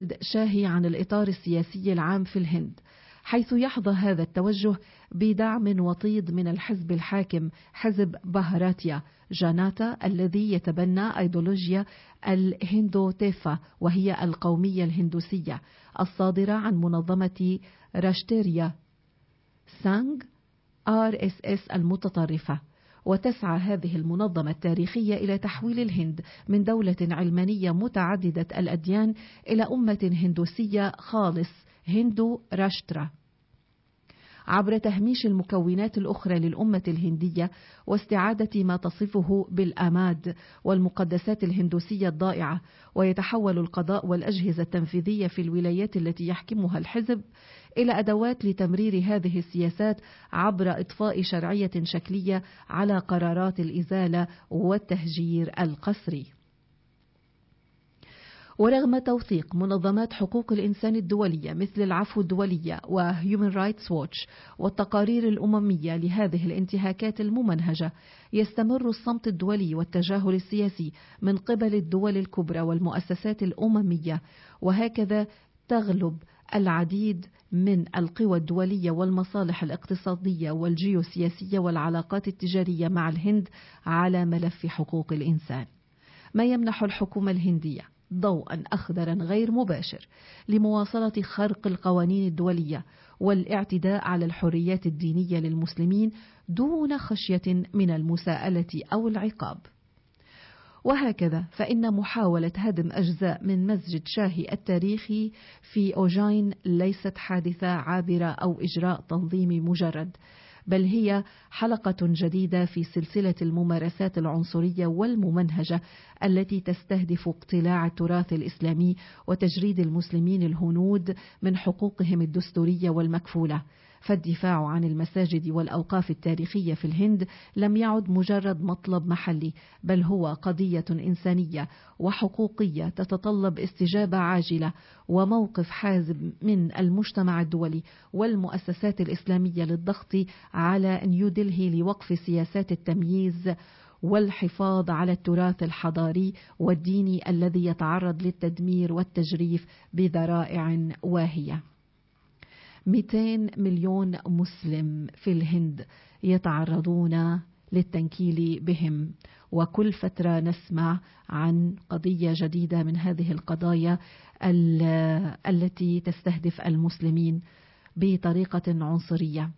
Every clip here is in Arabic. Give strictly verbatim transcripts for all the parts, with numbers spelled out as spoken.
بعد شاهي عن الإطار السياسي العام في الهند، حيث يحظى هذا التوجه بدعم وطيد من الحزب الحاكم حزب بهاراتيا جاناتا، الذي يتبنى أيديولوجيا الهندوتيفا، وهي القومية الهندوسية الصادرة عن منظمة راشتريا سانغ آر إس إس المتطرفة. وتسعى هذه المنظمة التاريخية إلى تحويل الهند من دولة علمانية متعددة الأديان إلى أمة هندوسية خالص هندو راشترا، عبر تهميش المكونات الأخرى للأمة الهندية واستعادة ما تصفه بالآماد والمقدسات الهندوسية الضائعة. ويتحول القضاء والأجهزة التنفيذية في الولايات التي يحكمها الحزب إلى أدوات لتمرير هذه السياسات عبر إضفاء شرعية شكلية على قرارات الإزالة والتهجير القسري. ورغم توثيق منظمات حقوق الإنسان الدولية مثل العفو الدولية وهيومن رايتس ووتش والتقارير الأممية لهذه الانتهاكات الممنهجة، يستمر الصمت الدولي والتجاهل السياسي من قبل الدول الكبرى والمؤسسات الأممية، وهكذا تغلب العديد من القوى الدولية والمصالح الاقتصادية والجيوسياسية والعلاقات التجارية مع الهند على ملف حقوق الإنسان، ما يمنح الحكومة الهندية ضوءا أخضرا غير مباشر لمواصلة خرق القوانين الدولية والاعتداء على الحريات الدينية للمسلمين دون خشية من المساءلة أو العقاب. وهكذا فإن محاولة هدم أجزاء من مسجد شاهي التاريخي في أوجين ليست حادثة عابرة أو إجراء تنظيمي مجرد، بل هي حلقة جديدة في سلسلة الممارسات العنصرية والممنهجة التي تستهدف اقتلاع التراث الإسلامي وتجريد المسلمين الهنود من حقوقهم الدستورية والمكفولة. فالدفاع عن المساجد والأوقاف التاريخية في الهند لم يعد مجرد مطلب محلي، بل هو قضية إنسانية وحقوقية تتطلب استجابة عاجلة وموقف حازم من المجتمع الدولي والمؤسسات الإسلامية للضغط على نيودلهي لوقف سياسات التمييز والحفاظ على التراث الحضاري والديني الذي يتعرض للتدمير والتجريف بذرائع واهية. مئتين مليون مسلم في الهند يتعرضون للتنكيل بهم، وكل فترة نسمع عن قضية جديدة من هذه القضايا التي تستهدف المسلمين بطريقة عنصرية.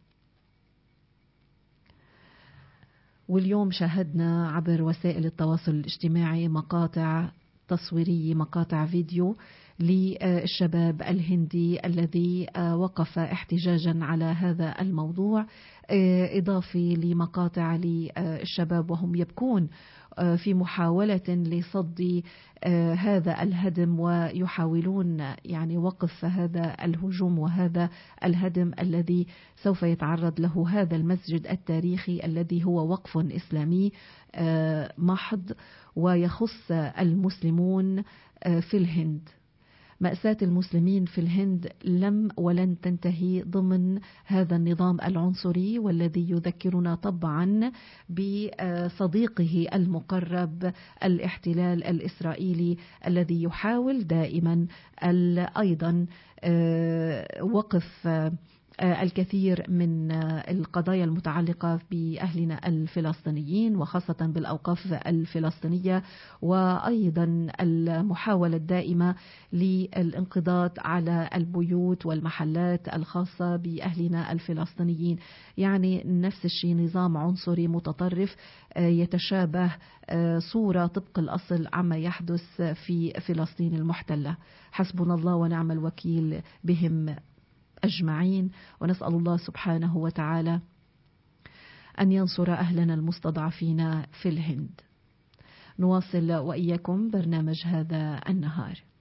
واليوم شاهدنا عبر وسائل التواصل الاجتماعي مقاطع تصويرية، مقاطع فيديو للشباب الهندي الذي وقف احتجاجا على هذا الموضوع، إضافي لمقاطع للشباب وهم يبكون في محاولة لصد هذا الهدم ويحاولون يعني وقف هذا الهجوم وهذا الهدم الذي سوف يتعرض له هذا المسجد التاريخي الذي هو وقف إسلامي محض ويخص المسلمون في الهند. مأساة المسلمين في الهند لم ولن تنتهي ضمن هذا النظام العنصري، والذي يذكرنا طبعا بصديقه المقرب الاحتلال الإسرائيلي الذي يحاول دائما أيضا وقف الكثير من القضايا المتعلقة بأهلنا الفلسطينيين وخاصة بالأوقاف الفلسطينية، وأيضا المحاولة الدائمة للانقضاض على البيوت والمحلات الخاصة بأهلنا الفلسطينيين. يعني نفس الشيء، نظام عنصري متطرف يتشابه صورة طبق الأصل عما يحدث في فلسطين المحتلة. حسبنا الله ونعم الوكيل بهم أجمعين، ونسأل الله سبحانه وتعالى أن ينصر أهلنا المستضعفين في الهند. نواصل وإياكم برنامج هذا النهار.